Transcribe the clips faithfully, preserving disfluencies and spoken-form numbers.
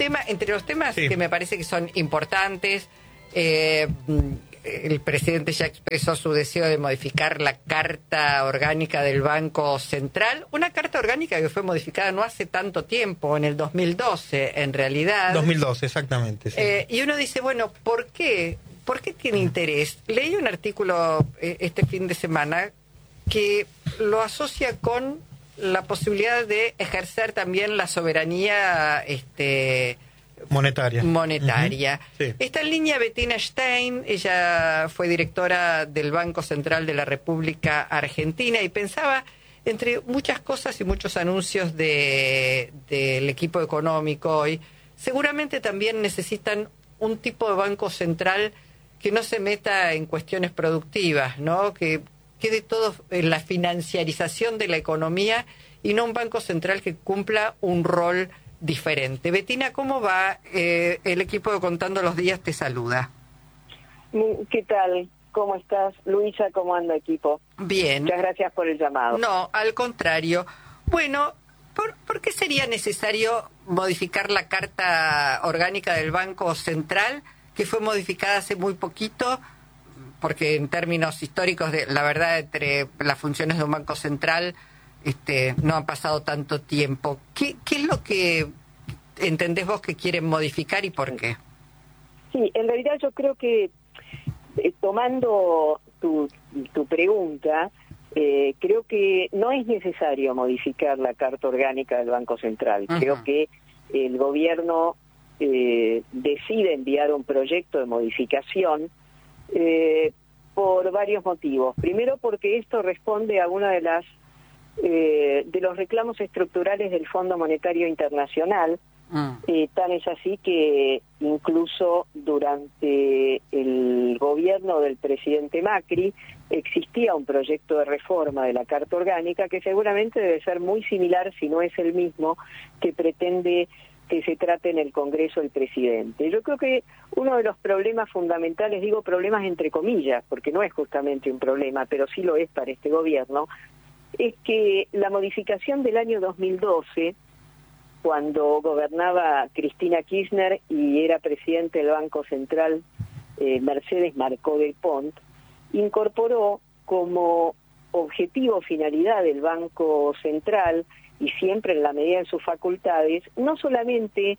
tema, entre los temas Sí. que me parece que son importantes, eh, el presidente ya expresó su deseo de modificar la Carta Orgánica del Banco Central, una Carta Orgánica que fue modificada no hace tanto tiempo, en el dos mil doce, en realidad. dos mil doce, exactamente. Sí. Eh, y uno dice, bueno, ¿por qué? ¿Por qué tiene interés? Leí un artículo eh, este fin de semana que lo asocia con la posibilidad de ejercer también la soberanía este, monetaria. monetaria. Uh-huh. Sí. Está en línea Bettina Stein, ella fue directora del Banco Central de la República Argentina y pensaba, entre muchas cosas y muchos anuncios de, del equipo económico hoy, seguramente también necesitan un tipo de banco central que no se meta en cuestiones productivas, ¿no? Que quede todo en la financiarización de la economía y no un banco central que cumpla un rol diferente. Bettina, ¿cómo va? Eh, el equipo de Contando los Días te saluda. ¿Qué tal? ¿Cómo estás? Luisa, ¿cómo anda, equipo? Bien. Muchas gracias por el llamado. No, al contrario. Bueno, ¿por, ¿por qué sería necesario modificar la Carta Orgánica del Banco Central, que fue modificada hace muy poquito? Porque en términos históricos, de, la verdad, entre las funciones de un banco central este, no ha pasado tanto tiempo. ¿Qué, qué es lo que entendés vos que quieren modificar y por qué? Sí, en realidad yo creo que, eh, tomando tu, tu pregunta, eh, creo que no es necesario modificar la Carta Orgánica del Banco Central. Uh-huh. Creo que el gobierno eh, decide enviar un proyecto de modificación Eh, por varios motivos. Primero, porque esto responde a una de las eh, de los reclamos estructurales del Fondo Monetario Internacional. Mm. Eh, tan es así que incluso durante el gobierno del presidente Macri existía un proyecto de reforma de la Carta Orgánica que seguramente debe ser muy similar, si no es el mismo, que pretende que se trate en el Congreso el presidente. Yo creo que uno de los problemas fundamentales, digo problemas entre comillas, porque no es justamente un problema, pero sí lo es para este gobierno, es que la modificación del año dos mil doce, cuando gobernaba Cristina Kirchner y era presidente del Banco Central eh, Mercedes Marcó del Pont, incorporó como objetivo, finalidad del Banco Central, y siempre en la medida de sus facultades, no solamente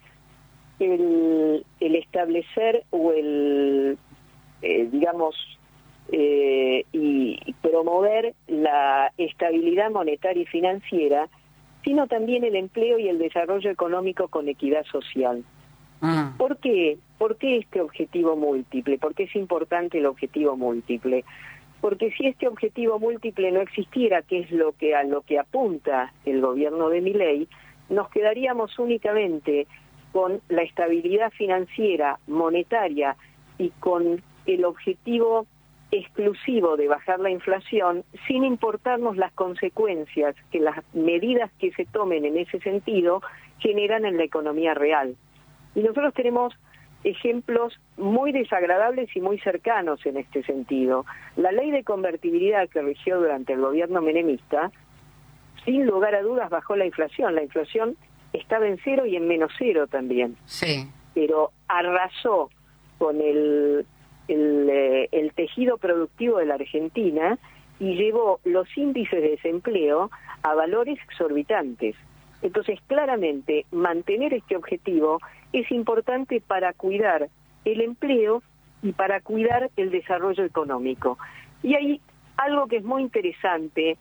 el, el establecer o el, eh, digamos, eh, y, y promover la estabilidad monetaria y financiera, sino también el empleo y el desarrollo económico con equidad social. Mm. ¿Por qué? ¿Por qué este objetivo múltiple? ¿Por qué es importante el objetivo múltiple? Porque si este objetivo múltiple no existiera, que es lo que a lo que apunta el gobierno de Milei, nos quedaríamos únicamente con la estabilidad financiera, monetaria y con el objetivo exclusivo de bajar la inflación, sin importarnos las consecuencias que las medidas que se tomen en ese sentido generan en la economía real. Y nosotros tenemos ejemplos muy desagradables y muy cercanos en este sentido. La ley de convertibilidad que rigió durante el gobierno menemista, sin lugar a dudas bajó la inflación. La inflación estaba en cero y en menos cero también. Sí. Pero arrasó con el, el, eh, el tejido productivo de la Argentina y llevó los índices de desempleo a valores exorbitantes. Entonces, claramente, mantener este objetivo es importante para cuidar el empleo y para cuidar el desarrollo económico. Y hay algo que es muy interesante,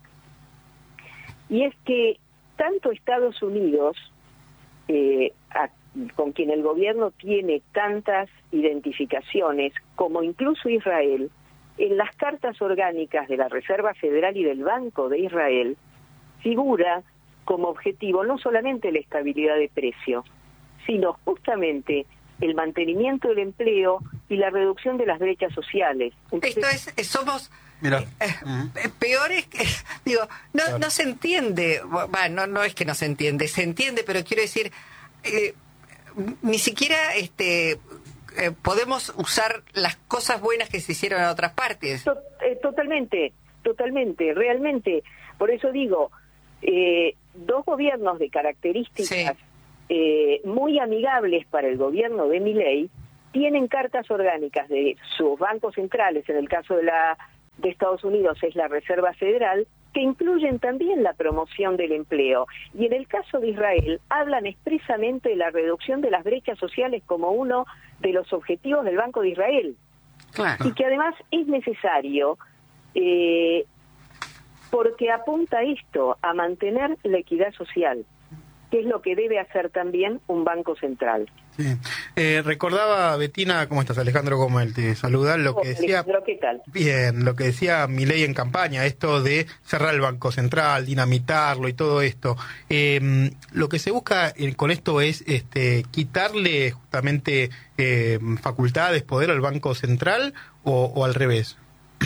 y es que tanto Estados Unidos, eh, a, con quien el gobierno tiene tantas identificaciones, como incluso Israel, en las cartas orgánicas de la Reserva Federal y del Banco de Israel, figura como objetivo no solamente la estabilidad de precio, sino justamente el mantenimiento del empleo y la reducción de las brechas sociales. Entonces, esto es, somos Mira. Eh, eh, peores que, digo, no, claro. no se entiende, bueno, no, no es que no se entiende, se entiende, pero quiero decir, eh, ni siquiera este eh, podemos usar las cosas buenas que se hicieron en otras partes. To- eh, totalmente, totalmente, realmente, por eso digo, eh, dos gobiernos de características sí. eh, muy amigables para el gobierno de Milei, tienen cartas orgánicas de sus bancos centrales, en el caso de la de Estados Unidos es la Reserva Federal, que incluyen también la promoción del empleo. Y en el caso de Israel, hablan expresamente de la reducción de las brechas sociales como uno de los objetivos del Banco de Israel. Claro. Y que además es necesario, eh, porque apunta a esto, a mantener la equidad social, que es lo que debe hacer también un banco central. Sí. Eh, recordaba, Betina, ¿cómo estás? Alejandro Gomel te saluda. Lo que decía, Alejandro, ¿qué tal? Bien, lo que decía Milei en campaña, esto de cerrar el Banco Central, dinamitarlo y todo esto. Eh, lo que se busca eh, con esto es este, quitarle justamente eh, facultades, poder al Banco Central o, o al revés.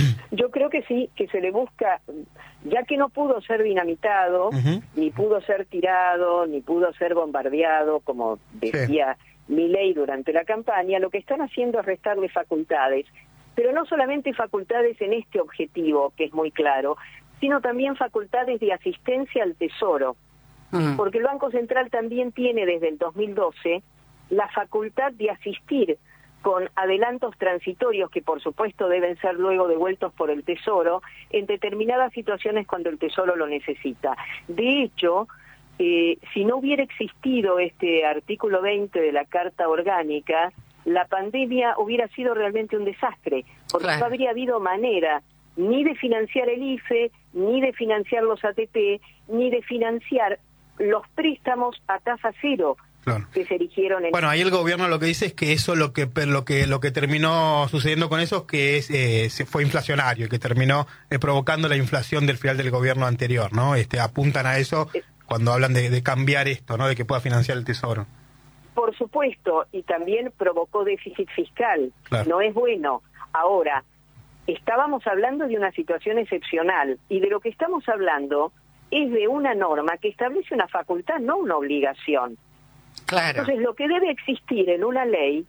Yo creo que sí, que se le busca, ya que no pudo ser dinamitado, uh-huh. ni pudo ser tirado, ni pudo ser bombardeado, como decía sí. Milei durante la campaña, lo que están haciendo es restarle facultades, pero no solamente facultades en este objetivo, que es muy claro, sino también facultades de asistencia al Tesoro, uh-huh. porque el Banco Central también tiene desde el dos mil doce la facultad de asistir con adelantos transitorios que por supuesto deben ser luego devueltos por el Tesoro en determinadas situaciones cuando el Tesoro lo necesita. De hecho, eh, si no hubiera existido este artículo veinte de la Carta Orgánica, la pandemia hubiera sido realmente un desastre, porque claro. no habría habido manera ni de financiar el I F E, ni de financiar los A T P, ni de financiar los préstamos a tasa cero. Claro. Que se erigieron en... Bueno, ahí el gobierno lo que dice es que eso lo que lo que lo que terminó sucediendo con eso es que es, eh, se fue inflacionario y que terminó eh, provocando la inflación del final del gobierno anterior, ¿no? Este apuntan a eso eh, cuando hablan de, de cambiar esto, ¿no? De que pueda financiar el Tesoro. Por supuesto, y también provocó déficit fiscal. Claro. No es bueno. Ahora, estábamos hablando de una situación excepcional y de lo que estamos hablando es de una norma que establece una facultad, no una obligación. Claro. Entonces, lo que debe existir en una ley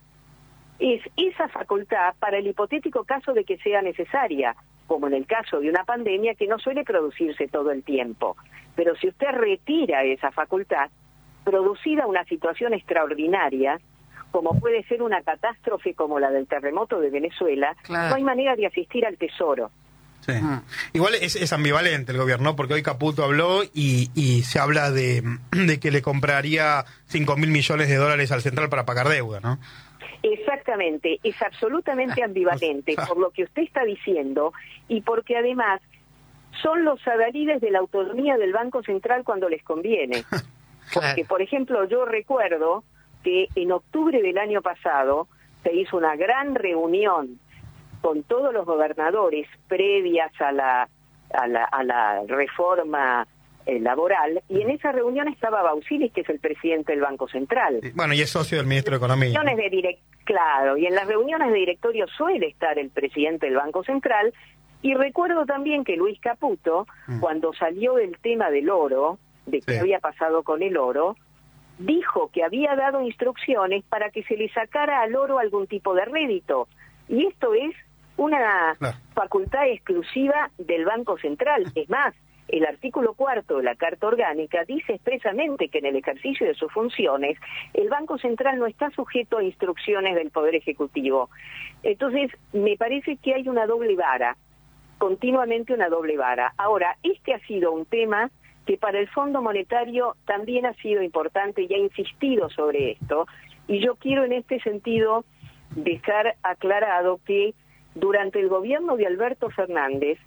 es esa facultad para el hipotético caso de que sea necesaria, como en el caso de una pandemia que no suele producirse todo el tiempo. Pero si usted retira esa facultad, producida una situación extraordinaria, como puede ser una catástrofe como la del terremoto de Venezuela, claro. no hay manera de asistir al Tesoro. Sí. Uh-huh. Igual es, es ambivalente el gobierno, porque hoy Caputo habló y, y se habla de, de que le compraría cinco mil millones de dólares al Central para pagar deuda, ¿no? Exactamente, es absolutamente ambivalente por lo que usted está diciendo y porque además son los adalides de la autonomía del Banco Central cuando les conviene. Porque, por ejemplo, yo recuerdo que en octubre del año pasado se hizo una gran reunión con todos los gobernadores previas a la a la, a la reforma eh, laboral, y en esa reunión estaba Bausilis, que es el presidente del Banco Central. Bueno, y es socio del ministro de Economía. ¿no? De direct, claro, y en las reuniones de directorio suele estar el presidente del Banco Central, y recuerdo también que Luis Caputo, mm. cuando salió el tema del oro, de qué sí. había pasado con el oro, dijo que había dado instrucciones para que se le sacara al oro algún tipo de rédito, y esto es una claro. facultad exclusiva del Banco Central. Es más, el artículo cuarto de la Carta Orgánica dice expresamente que en el ejercicio de sus funciones el Banco Central no está sujeto a instrucciones del Poder Ejecutivo. Entonces, me parece que hay una doble vara, continuamente una doble vara. Ahora, este ha sido un tema que para el Fondo Monetario también ha sido importante y ha insistido sobre esto, y yo quiero en este sentido dejar aclarado que durante el gobierno de Alberto Fernández,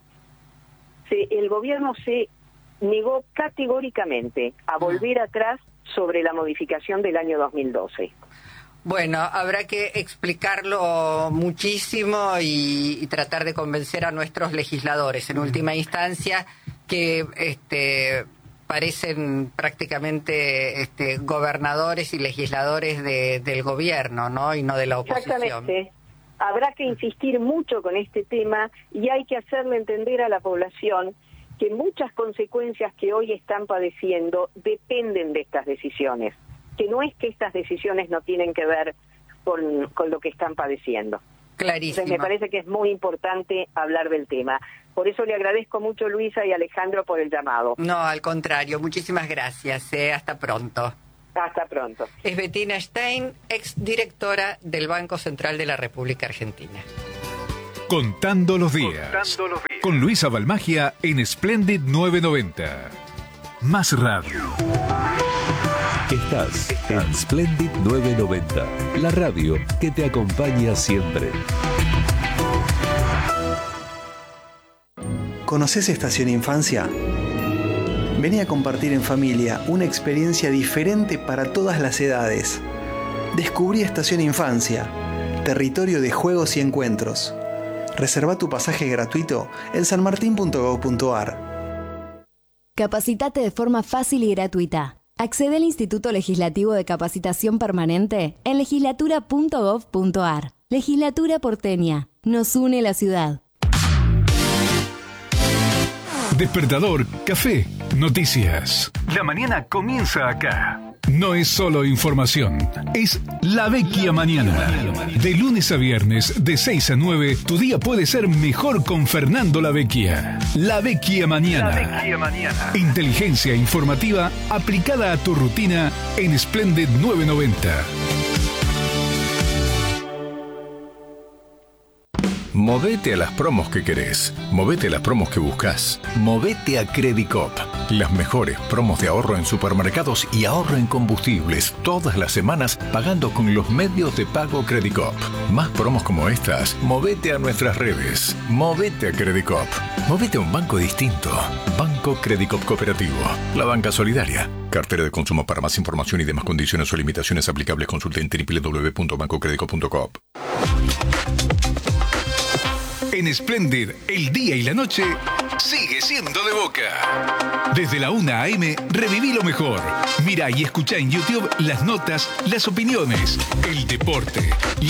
se, el gobierno se negó categóricamente a volver atrás sobre la modificación del año dos mil doce. Bueno, habrá que explicarlo muchísimo y, y tratar de convencer a nuestros legisladores, en última instancia, que este, parecen prácticamente este, gobernadores y legisladores de, del gobierno, ¿no? Y no de la oposición. Exactamente. Habrá que insistir mucho con este tema y hay que hacerle entender a la población que muchas consecuencias que hoy están padeciendo dependen de estas decisiones, que no es que estas decisiones no tienen que ver con, con lo que están padeciendo. Clarísimo. Entonces me parece que es muy importante hablar del tema. Por eso le agradezco mucho, Luisa y Alejandro, por el llamado. No, al contrario, muchísimas gracias. Eh. Hasta pronto. Hasta pronto. Es Bettina Stein, exdirectora del Banco Central de la República Argentina. Contando los días. Contando los días. Con Luisa Balmagia en Splendid novecientos noventa. Más radio. Estás en Splendid novecientos noventa, la radio que te acompaña siempre. ¿Conoces Estación Infancia? Vení a compartir en familia una experiencia diferente para todas las edades. Descubrí Estación Infancia, territorio de juegos y encuentros. Reserva tu pasaje gratuito en sanmartin punto gob punto ar. Capacitate de forma fácil y gratuita. Accede al Instituto Legislativo de Capacitación Permanente en legislatura punto gob punto ar. Legislatura porteña. Nos une la ciudad. Despertador, café, noticias. La mañana comienza acá. No es solo información, es La Vecchia Mañana. De lunes a viernes, de seis a nueve, tu día puede ser mejor con Fernando La Vecchia. La Vecchia Mañana. La Vecchia Mañana. Inteligencia informativa aplicada a tu rutina en Splendid novecientos noventa. Movete a las promos que querés. Movete a las promos que buscas. Movete a Credicop. Las mejores promos de ahorro en supermercados y ahorro en combustibles. Todas las semanas pagando con los medios de pago Credicop. Más promos como estas. Movete a nuestras redes. Movete a Credicop. Movete a un banco distinto. Banco Credicop Cooperativo. La banca solidaria. Cartera de consumo. Para más información y demás condiciones o limitaciones aplicables, consulte en doble u doble u doble u punto banco credicop punto com. En Splendid, el día y la noche sigue siendo de Boca. Desde la una a eme, reviví lo mejor. Mirá y escuchá en YouTube las notas, las opiniones, el deporte,